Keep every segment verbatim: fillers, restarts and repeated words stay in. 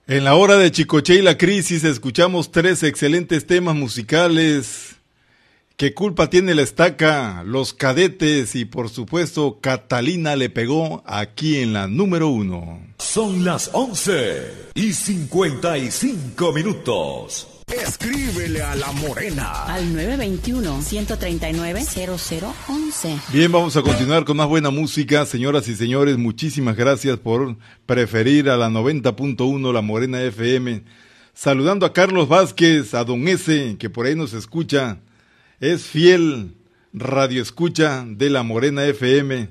En la hora de Chicoche y la crisis escuchamos tres excelentes temas musicales. ¿Qué culpa tiene la estaca? Los Cadetes y por supuesto Catalina le pegó aquí en la número uno. Son las once y cincuenta y cinco minutos. Escríbele a La Morena al nueve dos uno, uno tres nueve, cero cero once. Bien, vamos a continuar con más buena música. Señoras y señores, muchísimas gracias por preferir a la noventa punto uno La Morena F M. Saludando a Carlos Vázquez, a Don S, que por ahí nos escucha. Es fiel radio escucha de La Morena F M.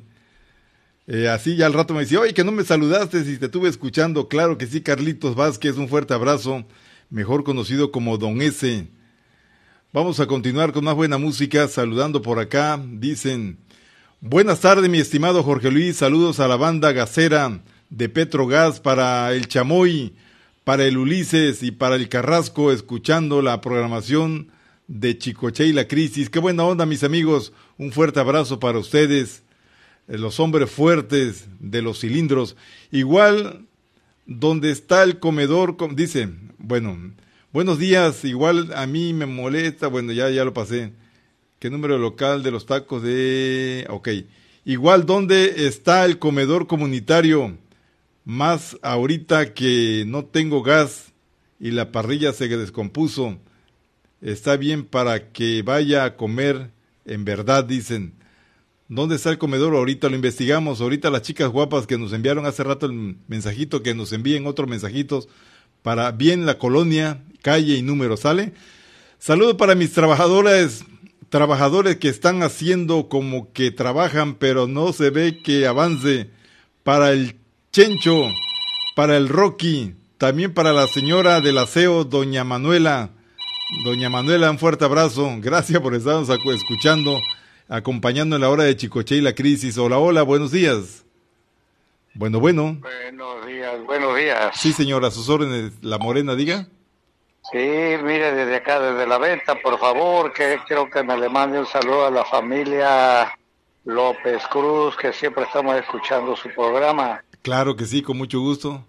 Eh, así ya al rato me dice, oye, que no me saludaste si te estuve escuchando. Claro que sí, Carlitos Vázquez, un fuerte abrazo. Mejor conocido como Don S. Vamos a continuar con más buena música, saludando por acá, dicen, buenas tardes mi estimado Jorge Luis, saludos a la banda gasera de Petrogas, para el Chamoy, para el Ulises y para el Carrasco, escuchando la programación de Chicoche y la crisis. Qué buena onda mis amigos, un fuerte abrazo para ustedes, los hombres fuertes de los cilindros. Igual, donde está el comedor, dice, bueno, buenos días, igual a mí me molesta, bueno, ya, ya lo pasé. ¿Qué número local de los tacos de...? Ok, igual, ¿dónde está el comedor comunitario? Más ahorita que no tengo gas y la parrilla se descompuso. Está bien para que vaya a comer, en verdad, dicen. ¿Dónde está el comedor? Ahorita lo investigamos. Ahorita las chicas guapas que nos enviaron hace rato el mensajito, que nos envíen otros mensajitos para bien la colonia, calle y número, ¿sale? Saludo para mis trabajadores, trabajadores que están haciendo como que trabajan, pero no se ve que avance. Para el Chencho, para el Rocky, también para la señora del aseo, doña Manuela. Doña Manuela, un fuerte abrazo. Gracias por estarnos escuchando, acompañando en la hora de Chicoche y la crisis. Hola, hola, buenos días. Bueno, bueno. Buenos días, buenos días. Sí, señora, a sus órdenes, La Morena, diga. Sí, mire, desde acá, desde la venta, por favor, que quiero que me le mande un saludo a la familia López Cruz, que siempre estamos escuchando su programa. Claro que sí, con mucho gusto.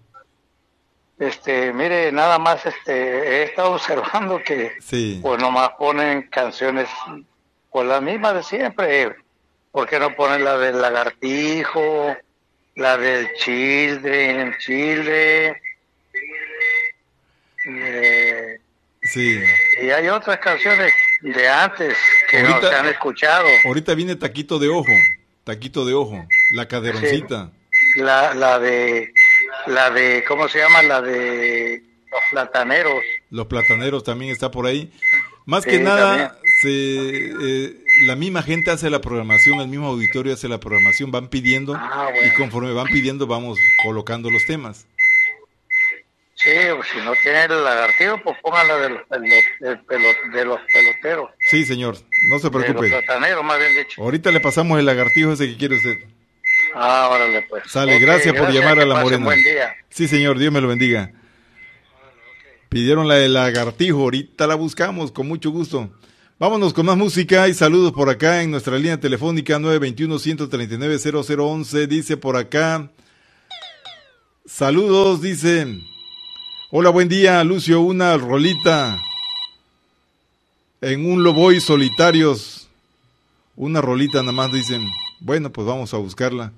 Este, mire, nada más, este, he estado observando que, sí, pues nomás ponen canciones, pues las mismas de siempre. ¿Por qué no ponen la del Lagartijo, la del Children, Children? Eh, sí. Y hay otras canciones de antes que ahorita, no se han escuchado. Ahorita viene Taquito de Ojo, Taquito de Ojo, La Caderoncita. Sí, la, la de... La de, ¿cómo se llama? La de Los Plataneros. Los Plataneros también está por ahí. Más sí, que nada, se, eh, la misma gente hace la programación, el mismo auditorio hace la programación, van pidiendo, ah, bueno. Y conforme van pidiendo vamos colocando los temas. Sí, pues si no tiene el Lagartijo, pues póngala de los, de, los, de, los, de los peloteros. Sí, señor, no se preocupe. De los Plataneros, más bien dicho. Ahorita le pasamos el Lagartijo ese que quiere usted. Ah, órale pues. Sale, okay, gracias por gracias, llamar a La Morena. Buen día. Sí, señor, Dios me lo bendiga. Bueno, okay. Pidieron la de Lagartijo, ahorita la buscamos, con mucho gusto. Vámonos con más música y saludos por acá en nuestra línea telefónica nueve dos uno, uno tres nueve, cero cero once. Dice por acá, saludos, dice, hola, buen día, Lucio, una rolita en un Loboy Solitarios, una rolita nada más, dicen. Bueno, pues vamos a buscarla.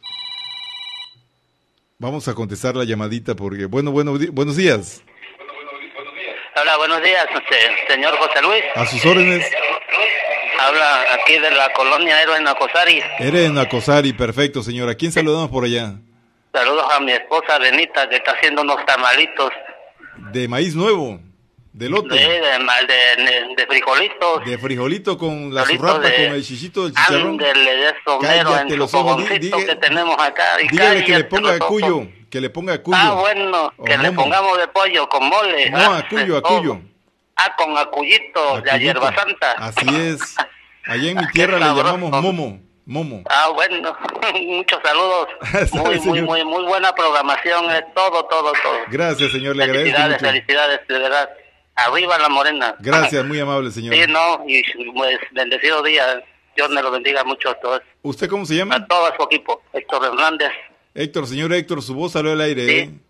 Vamos a contestar la llamadita porque, bueno, bueno, buenos días. Hola, buenos días, señor José Luis. A sus órdenes. Habla aquí de la colonia Héroe en Nacosari. Héroe en Nacosari, perfecto, señor. ¿A quién saludamos por allá? Saludos a mi esposa Benita, que está haciendo unos tamalitos. ¿De maíz nuevo? ¿De lote? De, de, de, de frijolitos. De frijolito con la zurrapa, de, con el chichito del chicharrón. Ándele de eso, mero, en su fogoncito que tenemos acá. Y dígale que le ponga cuyo, que le ponga cuyo. Ah, bueno, que le pongamos de pollo con mole. No, ah, a cuyo, a cuyo. Ah, con acuyito, de hierba santa. Así es. Allá en mi tierra le llamamos momo. Momo. Ah, bueno, muchos saludos. Muy, muy, muy, muy buena programación, es todo, todo, todo. Gracias, señor, le agradezco Felicidades, mucho. felicidades, de verdad. Arriba La Morena. Gracias, muy amable, señor. Sí, no, y pues, bendecido día. Dios me lo bendiga mucho a todos. ¿Usted cómo se llama? A todo su equipo. Héctor Hernández. Héctor, señor Héctor, su voz salió al aire, Sí. ¿eh?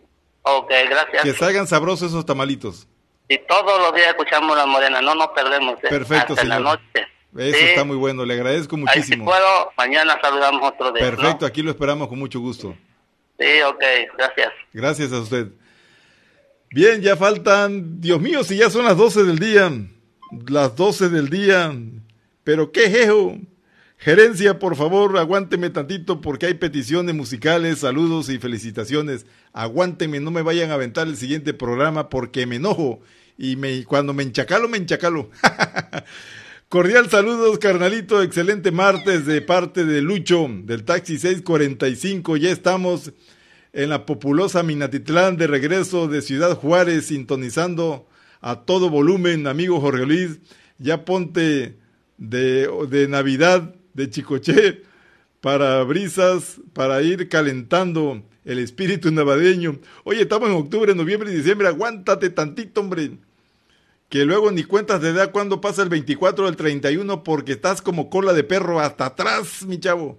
Ok, gracias. Que salgan sabrosos esos tamalitos. Y todos los días escuchamos La Morena, no nos perdemos. ¿eh? Perfecto, Hasta señor. la noche. Eso sí. Está muy bueno, le agradezco muchísimo. Ahí, si puedo, mañana saludamos otro día. Perfecto, ¿no? aquí lo esperamos con mucho gusto. Sí, ok, gracias. Gracias a usted. Bien, ya faltan, Dios mío, si ya son las doce del día, las doce del día, pero qué jejo. Gerencia, por favor, aguánteme tantito porque hay peticiones musicales, saludos y felicitaciones. Aguánteme, no me vayan a aventar el siguiente programa porque me enojo y me, cuando me enchacalo, me enchacalo. Cordial saludos, carnalito, excelente martes de parte de Lucho, del Taxi seiscientos cuarenta y cinco. Ya estamos en la populosa Minatitlán, de regreso de Ciudad Juárez, sintonizando a todo volumen, amigo Jorge Luis. Ya ponte de, de Navidad de Chicoché para brisas, para ir calentando el espíritu navideño. Oye, estamos en octubre, noviembre y diciembre, aguántate tantito, hombre, que luego ni cuentas te da cuando pasa el veinticuatro o el treinta y uno, porque estás como cola de perro hasta atrás, mi chavo.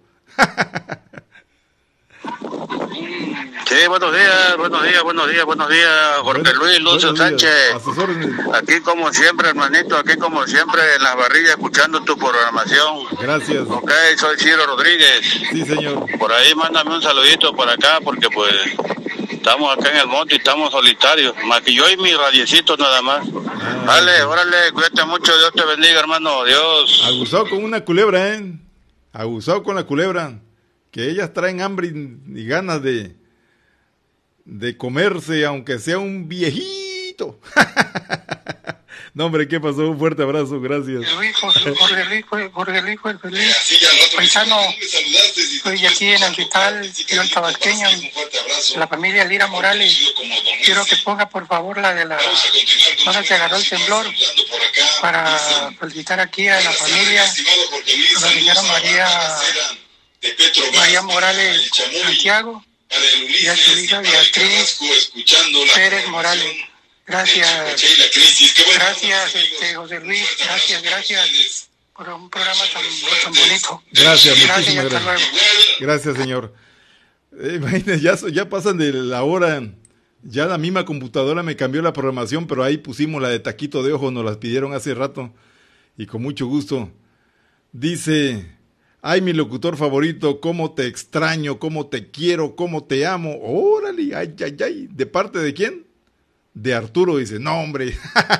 Sí, buenos días, buenos días, buenos días, buenos días, Jorge Bueno, Luis Lucio Sánchez. A sus órdenes. Aquí como siempre, hermanito, aquí como siempre en las barrillas escuchando tu programación. Gracias. Ok, soy Ciro Rodríguez. Sí, señor. Por ahí mándame un saludito por acá porque pues estamos acá en el monte y estamos solitarios. Más que yo y mi radiecito nada más. Ah, Dale, sí. Órale, cuídate mucho, Dios te bendiga, hermano, Dios. Abusado con una culebra, ¿eh? Abusado con la culebra. Que ellas traen hambre y, y ganas de, de comerse, aunque sea un viejito. No, hombre, ¿qué pasó? Un fuerte abrazo, gracias. Luis, Jorge, Jorge Luis, Jorge Luis, Jorge Luis, paisano, estoy aquí en el hospital, León Tabasqueño, la familia Lira Morales. Quiero que ponga, por favor, la de la... ¿Dónde se agarró el temblor? Para felicitar aquí a la familia, a la señora María... María Morales Santiago y a su hija Beatriz Pérez Morales. Gracias, gracias este, José Luis, gracias, gracias por un programa tan, tan bonito. Gracias, gracias, muchísimas hasta gracias. luego. Gracias, señor. Eh, imagínense, ya, ya pasan de la hora, ya la misma computadora me cambió la programación, pero ahí pusimos la de taquito de ojo, nos las pidieron hace rato y con mucho gusto. Dice... Ay, mi locutor favorito, cómo te extraño, cómo te quiero, cómo te amo. Órale, ay, ay, ay. ¿De parte de quién? De Arturo, dice. No, hombre.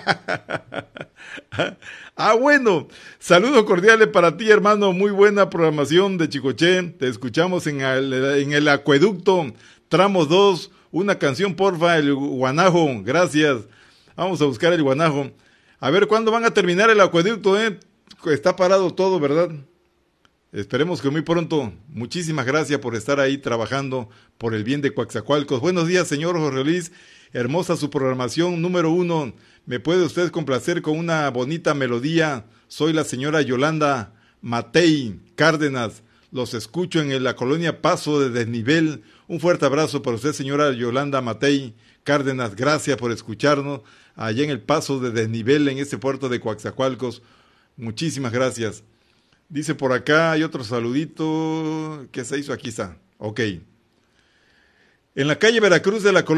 Ah, bueno. Saludos cordiales para ti, hermano. Muy buena programación de Chicoché. Te escuchamos en el, en el acueducto, tramos dos. Una canción, porfa, el guanajo. Gracias. Vamos a buscar el guanajo. A ver, ¿cuándo van a terminar el acueducto, eh? Está parado todo, ¿verdad? Esperemos que muy pronto. Muchísimas gracias por estar ahí trabajando por el bien de Coatzacoalcos. Buenos días, señor Jorge Luis. Hermosa su programación. Número uno, ¿me puede usted complacer con una bonita melodía? Soy la señora Yolanda Matei Cárdenas. Los escucho en la colonia Paso de Desnivel. Un fuerte abrazo para usted, señora Yolanda Matei Cárdenas. Gracias por escucharnos allá en el Paso de Desnivel, en este puerto de Coatzacoalcos. Muchísimas gracias. Dice por acá, hay otro saludito. ¿Qué se hizo? Aquí está. Ok. En la calle Veracruz de la colonia